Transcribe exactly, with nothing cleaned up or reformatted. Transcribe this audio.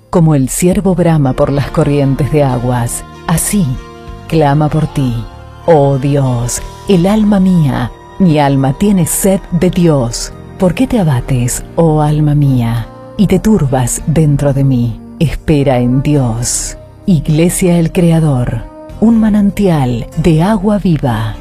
Como el ciervo brama por las corrientes de aguas, así clama por ti. Oh Dios, el alma mía, mi alma tiene sed de Dios. ¿Por qué te abates, oh alma mía, y te turbas dentro de mí? Espera en Dios. Iglesia el Creador, un manantial de agua viva.